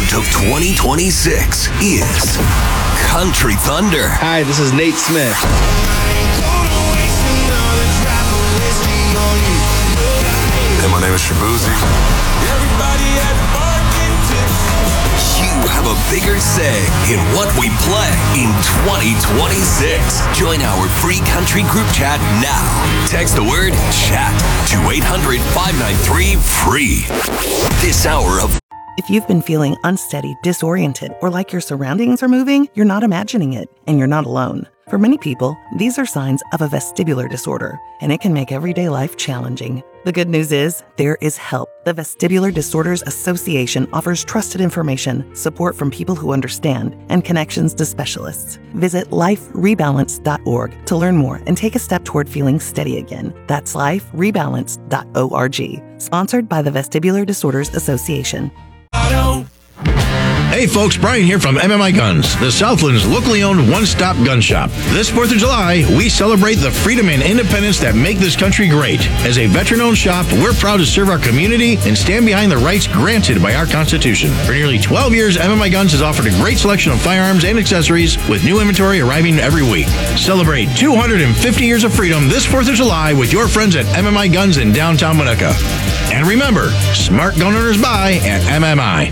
sound of 2026 is Country Thunder. Hi, this is Nate Smith. And my name is Shabuzi. You have a bigger say in what we play in 2026. Join our free country group chat now. Text the word chat to 800-593-FREE. This hour of... If you've been feeling unsteady, disoriented, or like your surroundings are moving, you're not imagining it, and you're not alone. For many people, these are signs of a vestibular disorder, and it can make everyday life challenging. The good news is, there is help. The Vestibular Disorders Association offers trusted information, support from people who understand, and connections to specialists. Visit liferebalance.org to learn more and take a step toward feeling steady again. That's liferebalance.org. Sponsored by the Vestibular Disorders Association. Hey folks, Brian here from MMI Guns, the Southland's locally owned one-stop gun shop. This 4th of July, we celebrate the freedom and independence that make this country great. As a veteran-owned shop, we're proud to serve our community and stand behind the rights granted by our Constitution. For nearly 12 years, MMI Guns has offered a great selection of firearms and accessories with new inventory arriving every week. Celebrate 250 years of freedom this 4th of July with your friends at MMI Guns in downtown Winnetka. And remember, smart gun owners buy at MMI.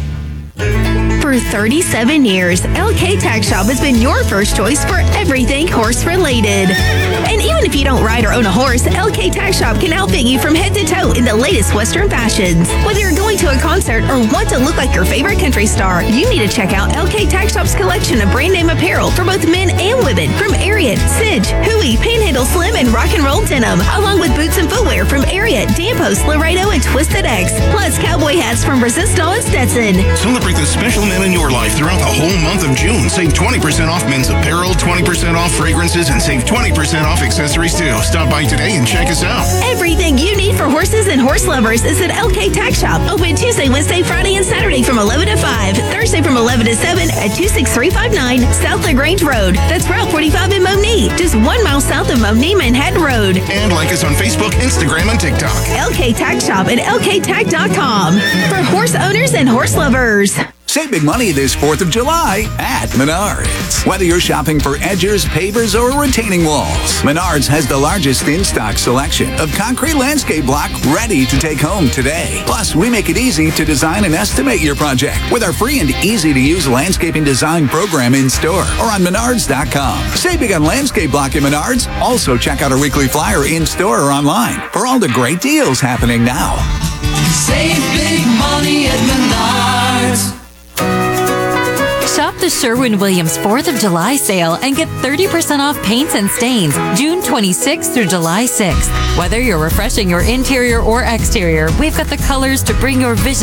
For 37 years, LK Tack Shop has been your first choice for everything horse-related. And even if you don't ride or own a horse, LK Tack Shop can outfit you from head to toe in the latest Western fashions. Whether you're going to a concert or want to look like your favorite country star, you need to check out LK Tack Shop's collection of brand name apparel for both men and women from Ariat, Sidge, Huey, Panhandle Slim, and Rock and Roll Denim, along with boots and footwear from Ariat, Danpost, Laredo, and Twisted X, plus cowboy hats from Resistol and Stetson. Celebrate the special men in your life throughout the whole month of June. Save 20% off men's apparel, 20% off fragrances, and save 20% off accessories too. Stop by today and check us out. Everything you need for horses and horse lovers is at LK Tack Shop. Open Tuesday, Wednesday, Friday, and Saturday from 11 to 5. Thursday from 11 to 7 at 26359 South LaGrange Road. That's Route 45 in Monee, just 1 mile south of Monee, Manhattan Road. And like us on Facebook, Instagram, and TikTok. LK Tack Shop at lktack.com for horse owners and horse lovers. Save big money this 4th of July at Menards. Whether you're shopping for edgers, pavers, or retaining walls, Menards has the largest in-stock selection of concrete landscape block ready to take home today. Plus, we make it easy to design and estimate your project with our free and easy-to-use landscaping design program in store or on Menards.com. Save big on landscape block at Menards. Also, check out our weekly flyer in store or online for all the great deals happening now. Save big money at Menards. Shop the Sherwin-Williams 4th of July sale and get 30% off paints and stains June 26th through July 6th. Whether you're refreshing your interior or exterior, we've got the colors to bring your vision